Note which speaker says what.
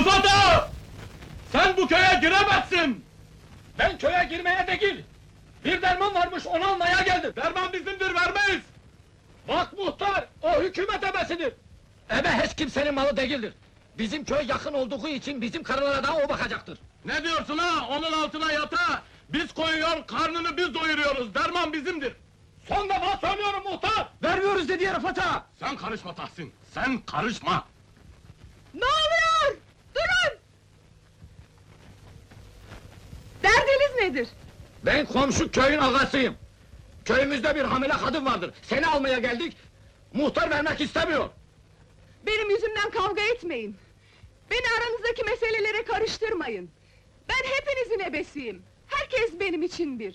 Speaker 1: Rıfat! Sen bu köye giremezsin!
Speaker 2: Ben köye girmeye değil! Bir derman varmış, onu almaya geldim!
Speaker 1: Derman bizimdir, vermeyiz!
Speaker 2: Bak muhtar, o hükümet ebesidir! Ebe hiç kimsenin malı değildir! Bizim köy yakın olduğu için bizim karılara da o bakacaktır!
Speaker 1: Ne diyorsun ha? Onun altına yata! Biz koyuyor, karnını biz doyuruyoruz, derman bizimdir!
Speaker 2: Son defa söylüyorum muhtar! Vermiyoruz dedi Rıfat'a!
Speaker 1: Sen karışma Tahsin, sen karışma!
Speaker 3: Ne oluyor? Durun! Derdiniz nedir?
Speaker 2: Ben komşu köyün ağasıyım! Köyümüzde bir hamile kadın vardır, seni almaya geldik! Muhtar vermek istemiyor!
Speaker 3: Benim yüzümden kavga etmeyin! Beni aranızdaki meselelere karıştırmayın! Ben hepinizin ebesiyim! Herkes benim için bir!